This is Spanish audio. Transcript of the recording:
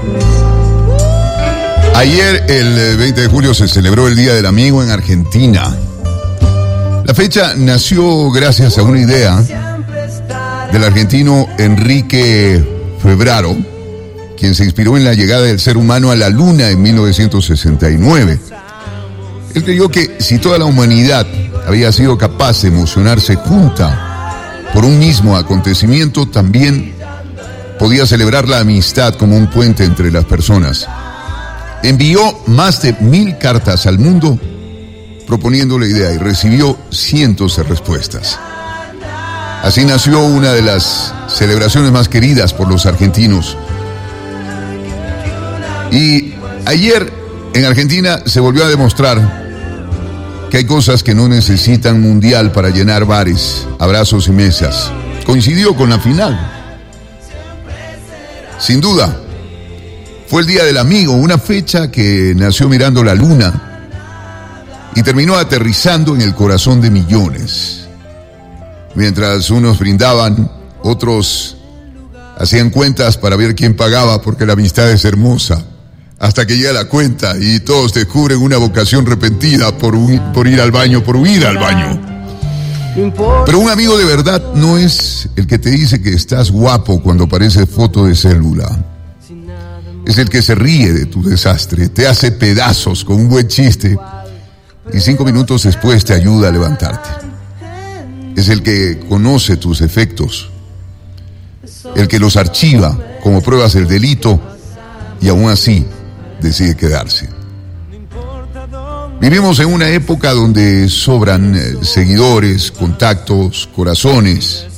Ayer, el 20 de julio, se celebró el Día del Amigo en Argentina. La fecha nació gracias a una idea del argentino Enrique Febraro, quien se inspiró en la llegada del ser humano a la Luna en 1969. Él creyó que si toda la humanidad había sido capaz de emocionarse junta por un mismo acontecimiento, también podía celebrar la amistad como un puente entre las personas. Envió más de 1000 cartas al mundo proponiendo la idea y recibió cientos de respuestas. Así nació una de las celebraciones más queridas por los argentinos. Y ayer en Argentina se volvió a demostrar que hay cosas que no necesitan mundial para llenar bares, abrazos y mesas. Coincidió con la final. Sin duda, fue el Día del Amigo, una fecha que nació mirando la luna y terminó aterrizando en el corazón de millones. Mientras unos brindaban, otros hacían cuentas para ver quién pagaba, porque la amistad es hermosa. Hasta que llega la cuenta y todos descubren una vocación repentina por ir al baño, por huir al baño. Pero un amigo de verdad no es el que te dice que estás guapo cuando aparece foto de célula. Es el que se ríe de tu desastre, te hace pedazos con un buen chiste y 5 minutos después te ayuda a levantarte. Es el que conoce tus defectos, el que los archiva como pruebas del delito y aún así decide quedarse. Vivimos en una época donde sobran seguidores, contactos, corazones,